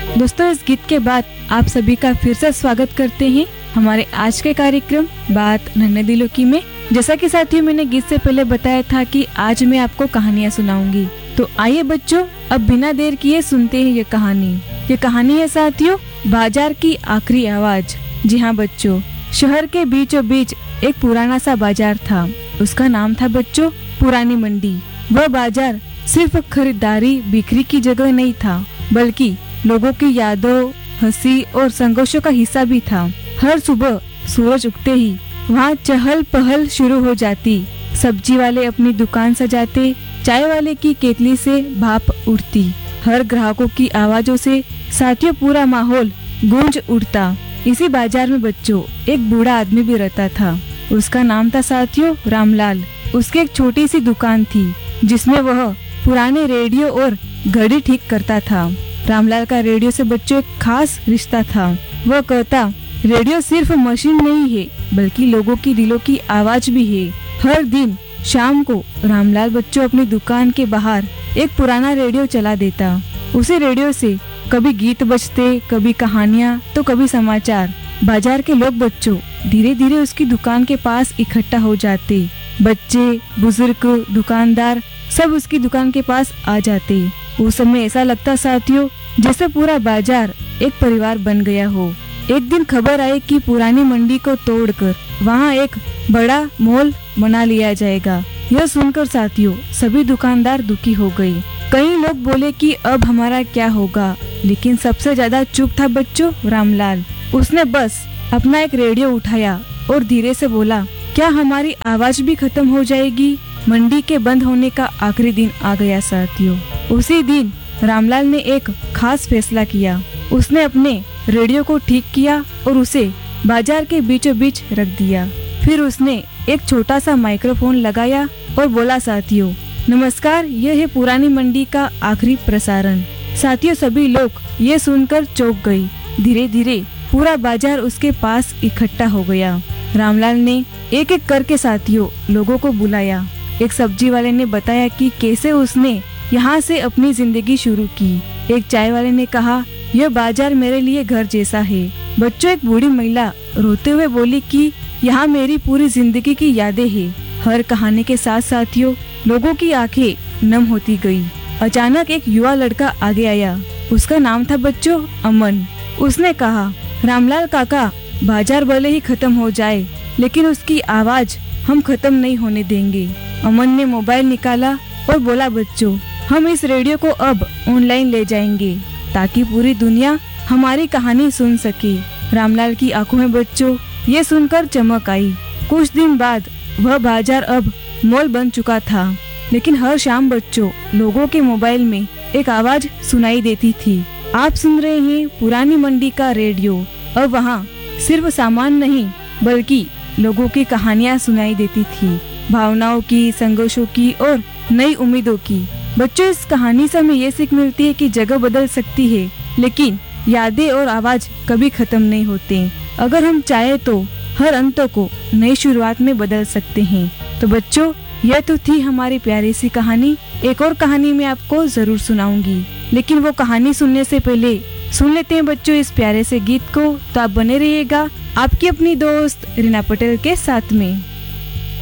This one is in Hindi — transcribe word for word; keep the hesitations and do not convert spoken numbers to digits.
दोस्तों, इस गीत के बाद आप सभी का फिर से स्वागत करते हैं हमारे आज के कार्यक्रम बात नन्हे दिलों की में। जैसा कि साथियों मैंने गीत से पहले बताया था कि आज मैं आपको कहानियाँ सुनाऊंगी, तो आइए बच्चों अब बिना देर किए सुनते हैं ये कहानी। ये कहानी है साथियों बाजार की आखिरी आवाज। जी हाँ बच्चों, शहर के बीचों बीच एक पुराना सा बाजार था। उसका नाम था बच्चों पुरानी मंडी। वह बाजार सिर्फ खरीदारी बिक्री की जगह नहीं था, बल्कि लोगों की यादों, हंसी और संघर्षों का हिस्सा भी था। हर सुबह सूरज उगते ही वहाँ चहल पहल शुरू हो जाती। सब्जी वाले अपनी दुकान सजाते, चाय वाले की केतली से भाप उठती। हर ग्राहकों की आवाजों से साथियों पूरा माहौल गूंज उठता। इसी बाजार में बच्चों एक बूढ़ा आदमी भी रहता था। उसका नाम था साथियों रामलाल। उसकी एक छोटी सी दुकान थी जिसमें वह पुराने रेडियो और घड़ी ठीक करता था। रामलाल का रेडियो से बच्चों एक खास रिश्ता था। वह कहता, रेडियो सिर्फ मशीन नहीं है, बल्कि लोगों की दिलों की आवाज भी है। हर दिन शाम को रामलाल बच्चों अपनी दुकान के बाहर एक पुराना रेडियो चला देता। उसी रेडियो से कभी गीत बजते, कभी कहानियाँ, तो कभी समाचार। बाजार के लोग बच्चों धीरे धीरे उसकी दुकान के पास इकट्ठा हो जाते। बच्चे, बुजुर्ग, दुकानदार सब उसकी दुकान के पास आ जाते। उस समय ऐसा लगता साथियों जैसे पूरा बाजार एक परिवार बन गया हो। एक दिन खबर आई कि पुरानी मंडी को तोड़कर वहाँ एक बड़ा मॉल बना लिया जाएगा। यह सुनकर साथियों सभी दुकानदार दुखी हो गए। कई लोग बोले कि अब हमारा क्या होगा, लेकिन सबसे ज्यादा चुप था बच्चों रामलाल। उसने बस अपना एक रेडियो उठाया और धीरे से बोला, क्या हमारी आवाज भी खत्म हो जाएगी? मंडी के बंद होने का आखिरी दिन आ गया साथियों। उसी दिन रामलाल ने एक खास फैसला किया। उसने अपने रेडियो को ठीक किया और उसे बाजार के बीचों बीच रख दिया। फिर उसने एक छोटा सा माइक्रोफोन लगाया और बोला, साथियों नमस्कार, यह है पुरानी मंडी का आखिरी प्रसारण। साथियों सभी लोग ये सुनकर चौंक गए। धीरे धीरे पूरा बाजार उसके पास इकट्ठा हो गया। रामलाल ने एक एक करके साथियों लोगों को बुलाया। एक सब्जी वाले ने बताया कि कैसे उसने यहाँ से अपनी जिंदगी शुरू की। एक चाय वाले ने कहा, यह बाजार मेरे लिए घर जैसा है। बच्चों एक बूढ़ी महिला रोते हुए बोली कि यहाँ मेरी पूरी जिंदगी की यादें हैं। हर कहानी के साथ साथियों लोगों की आंखें नम होती गई। अचानक एक युवा लड़का आगे आया। उसका नाम था बच्चों अमन। उसने कहा, रामलाल काका, बाजार भले ही खत्म हो जाए, लेकिन उसकी आवाज हम खत्म नहीं होने देंगे। अमन ने मोबाइल निकाला और बोला, बच्चों हम इस रेडियो को अब ऑनलाइन ले जाएंगे ताकि पूरी दुनिया हमारी कहानी सुन सके। रामलाल की आंखों में बच्चों ये सुनकर चमक आई। कुछ दिन बाद वह बाजार अब मॉल बन चुका था, लेकिन हर शाम बच्चों लोगों के मोबाइल में एक आवाज सुनाई देती थी, आप सुन रहे हैं पुरानी मंडी का रेडियो। अब वहाँ सिर्फ सामान नहीं बल्कि लोगों की कहानियाँ सुनाई देती थी, भावनाओं की, संघर्षों की और नई उम्मीदों की। बच्चों इस कहानी से हमें ये सीख मिलती है कि जगह बदल सकती है, लेकिन यादें और आवाज कभी खत्म नहीं होते। अगर हम चाहे तो हर अंत को नई शुरुआत में बदल सकते हैं। तो बच्चों यह तो थी हमारी प्यारी सी कहानी। एक और कहानी मैं आपको जरूर सुनाऊंगी, लेकिन वो कहानी सुनने से पहले सुन लेते हैं बच्चों इस प्यारे से गीत को। तो आप बने रहिएगा आपकी अपनी दोस्त रीना पटेल के साथ में।